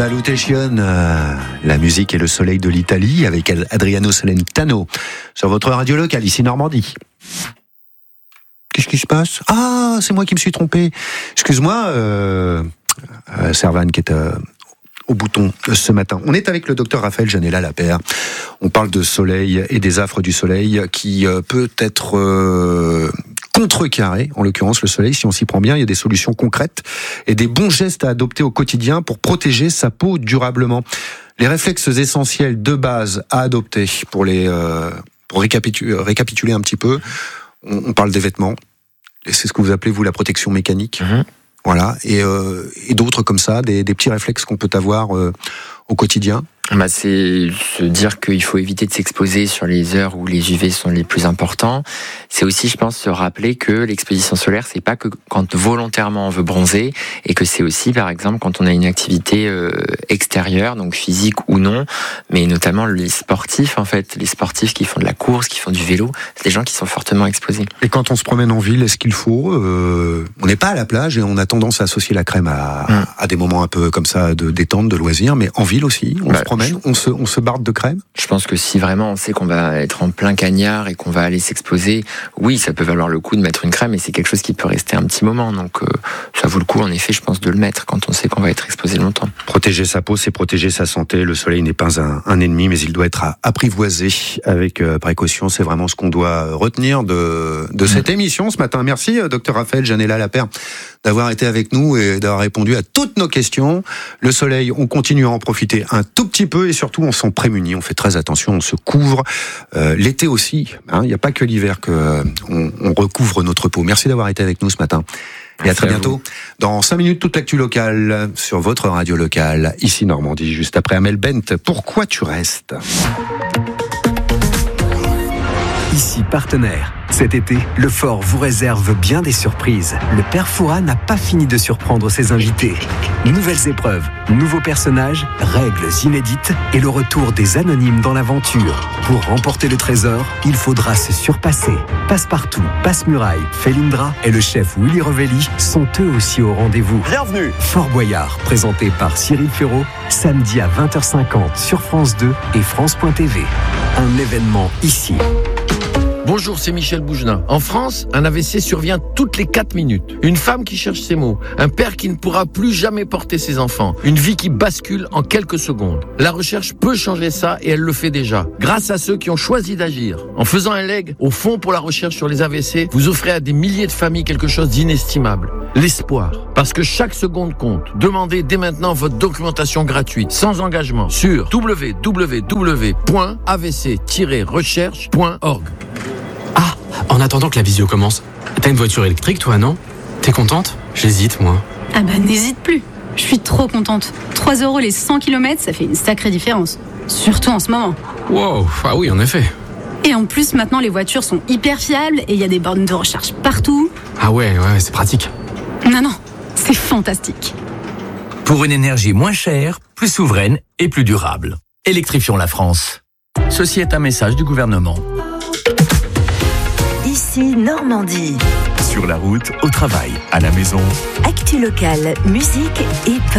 Valutation, la musique et le soleil de l'Italie avec Adriano Celentano sur votre radio locale ici Normandie. Qu'est-ce qui se passe ? Ah, c'est moi qui me suis trompé. Excuse-moi, Servan qui est au bouton ce matin. On est avec le docteur Raphaël Janella Lapeyre. On parle de soleil et des affres du soleil qui peut être contrecarré, en l'occurrence le soleil, si on s'y prend bien. Il y a des solutions concrètes et des bons gestes à adopter au quotidien pour protéger sa peau durablement. Les réflexes essentiels de base à adopter pour récapituler un petit peu. On parle des vêtements. C'est ce que vous appelez, vous, la protection mécanique. Mmh. Voilà. Et d'autres comme ça, des petits réflexes qu'on peut avoir au quotidien. C'est se dire qu'il faut éviter de s'exposer sur les heures où les UV sont les plus importants. C'est aussi, je pense, se rappeler que l'exposition solaire, c'est pas que quand volontairement on veut bronzer, et que c'est aussi, par exemple, quand on a une activité extérieure, donc physique ou non, mais notamment les sportifs, en fait, les sportifs qui font de la course, qui font du vélo, c'est des gens qui sont fortement exposés. Et quand on se promène en ville, est-ce qu'il faut on n'est pas à la plage et on a tendance à associer la crème à des moments un peu comme ça de détente, de loisirs, mais en ville aussi, on se promène, on se barde de crème. Je pense que si vraiment on sait qu'on va être en plein cagnard et qu'on va aller s'exposer, oui, ça peut valoir le coup de mettre une crème, et c'est quelque chose qui peut rester un petit moment. Donc ça vaut le coup, en effet, je pense, de le mettre quand on sait qu'on va être exposé longtemps. Protéger sa peau, c'est protéger sa santé. Le soleil n'est pas un ennemi, mais il doit être apprivoisé avec précaution. C'est vraiment ce qu'on doit retenir de cette émission ce matin. Merci, docteur Raphaël Janella Lapeyre, d'avoir été avec nous et d'avoir répondu à toutes nos questions. Le soleil, on continue à en profiter un tout petit peu et surtout on s'en prémunit, on fait très attention, on se couvre. L'été aussi, il n'y a pas que l'hiver qu'on recouvre notre peau. Merci d'avoir été avec nous ce matin. Et à très bientôt. Dans 5 minutes, toute l'actu locale sur votre radio locale, ici Normandie, juste après Amel Bent. Pourquoi tu restes ? Ici partenaire. Cet été, le Fort vous réserve bien des surprises. Le Père Fouras n'a pas fini de surprendre ses invités. Nouvelles épreuves, nouveaux personnages, règles inédites et le retour des anonymes dans l'aventure. Pour remporter le trésor, il faudra se surpasser. Passepartout, Passe-Muraille, Felindra et le chef Willy Revelli sont eux aussi au rendez-vous. Bienvenue. Fort Boyard, présenté par Cyril Ferraud, samedi à 20h50 sur France 2 et France.tv. Un événement ici. Bonjour, c'est Michel Bougenat. En France, un AVC survient toutes les 4 minutes. Une femme qui cherche ses mots, un père qui ne pourra plus jamais porter ses enfants, une vie qui bascule en quelques secondes. La recherche peut changer ça et elle le fait déjà, grâce à ceux qui ont choisi d'agir. En faisant un leg au Fonds pour la recherche sur les AVC, vous offrez à des milliers de familles quelque chose d'inestimable. L'espoir. Parce que chaque seconde compte. Demandez dès maintenant votre documentation gratuite, sans engagement, sur www.avc-recherche.org. Ah, en attendant que la visio commence, t'as une voiture électrique toi, non ? T'es contente ? J'hésite, moi. Ah bah n'hésite plus. Je suis trop contente. 3 € les 100 km, ça fait une sacrée différence. Surtout en ce moment. Wow, ah oui, en effet. Et en plus, maintenant, les voitures sont hyper fiables et il y a des bornes de recharge partout. Ah ouais, c'est pratique. Non, c'est fantastique. Pour une énergie moins chère, plus souveraine et plus durable. Électrifions la France. Ceci est un message du gouvernement. Ici Normandie. Sur la route, au travail, à la maison. Actu locale, musique et